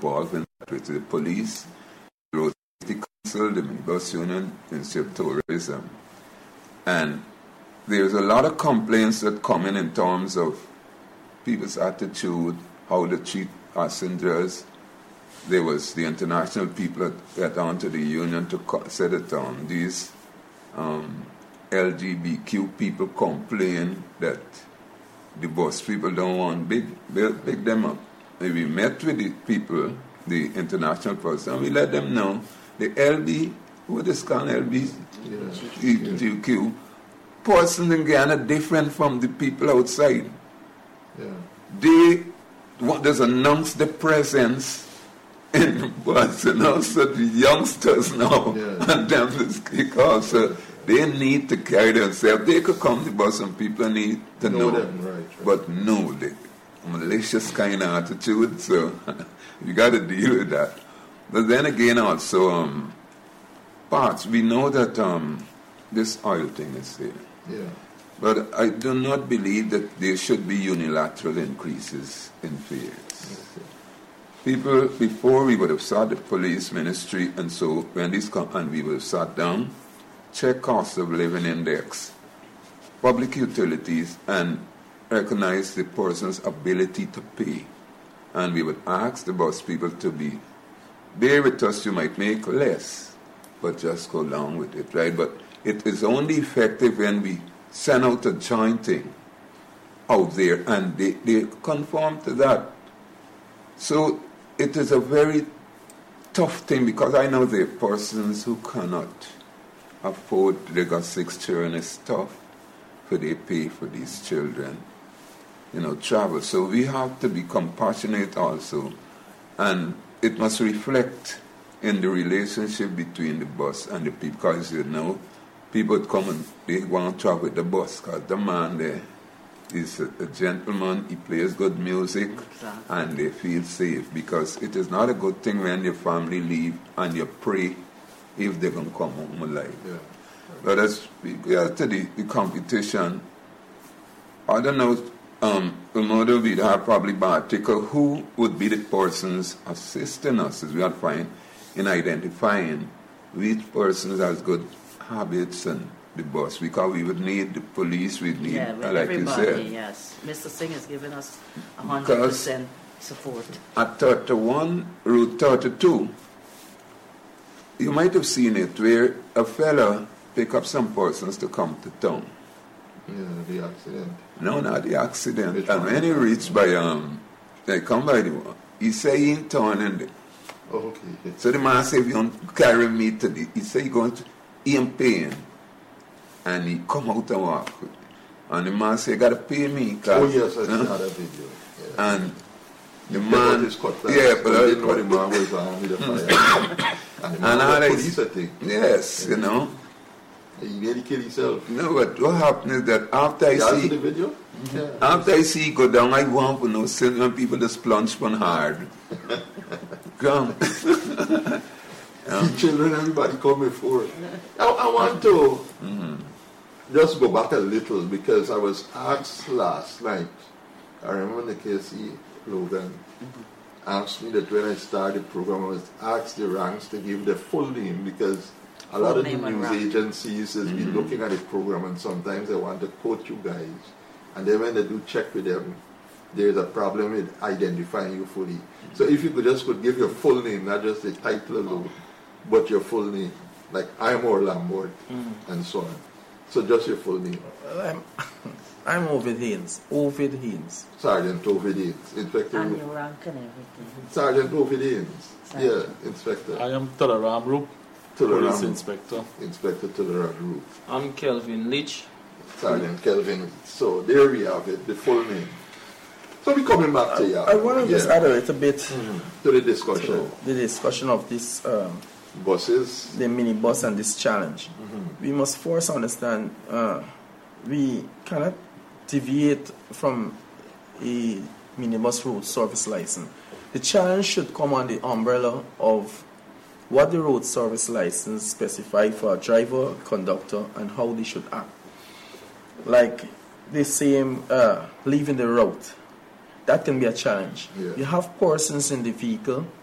involved in that with the police, the road safety council, the minibus union, Ministry of Tourism. And there's a lot of complaints that come in terms of people's attitude, how they treat passengers. There was the international people that got onto the union to set it on. These LGBTQ people complain that the bus people don't want big them up. We met with the people, the international person, we let them know the what is called LGBTQ person in Ghana different from the people outside. Yeah. They want to announce the presence in the bus, and also the youngsters now, and them to kick off. So they need to carry themselves. They could come to the bus and people need to know them, right. But no, the malicious kind of attitude, so you got to deal with that. But then again also, parts, we know that this oil thing is there. Yeah. But I do not believe that there should be unilateral increases in fares. Okay. People, before we would have sought the police ministry, and so when these come, and we would have sat down, check cost of living index, public utilities, and recognize the person's ability to pay. And we would ask the bus people to bear with us. You might make less, but just go along with it, right? But it is only effective when we send out a joint thing out there, and they conform to that. So it is a very tough thing, because I know there are persons who cannot afford, they got 6 children, it's tough for they pay for these children, travel. So we have to be compassionate also, and it must reflect in the relationship between the bus and the people, because people come and they want to travel with the bus, because the man there is a gentleman, he plays good music, and they feel safe, because it is not a good thing when your family leave and you pray if they're going to come home alive. Yeah. But as we get to the competition, I don't know, Umodo we'd have probably by article who would be the persons assisting us, as we are find in identifying which persons has good habits and the bus, because we would need the police, we'd need, like you said. Yes. Mr. Singh has given us 100% support. At 31, Route 32, you might have seen it, where a fella pick up some persons to come to town. Yeah, the accident. No, not the accident. And when he reached by, they come by the one, he say he in town and okay. So the man say, if you don't carry me to he say he going to, he in pain. And he come out and walk with me. And the man say, you got to pay me. Oh, yes, I saw that video. Yeah. And the man, but the man was with the fire. And the man was police, I think. Yes, He nearly killed himself. No, but what happened is that after I see the video? Yeah. After I see go down, I want to know when people just plunge one hard. Come. Children, everybody come before. I want to just go back a little, because I was asked last night, I remember the KC Logan asked me that when I started the program, I was asked the ranks to give the full name, because a lot of the news agencies has been looking at the program, and sometimes they want to quote you guys, and then when they do check with them, there's a problem with identifying you fully. So if you could give your full name, not just the title alone, but your full name, like I'm Orlando, and so on. So just your full name. Well, I'm Ovid Haynes. Sergeant Ovid Haynes. Inspector. And your rank and everything. Sergeant Ovid Haynes. Yeah, Inspector. I am Tularam Roop, Police Inspector. Inspector Tularam Roop. I'm Kelvin Leach. Sergeant Kelvin. So there we have it, the full name. So we're coming back to you. I want to just add a little bit to the discussion. To the discussion of this buses, the minibus, and this challenge. We must first understand we cannot deviate from a minibus road service license. The challenge should come on the umbrella of what the road service license specify for a driver, conductor, and how they should act. Like the same leaving the route. That can be a challenge. Yeah. You have persons in the vehicle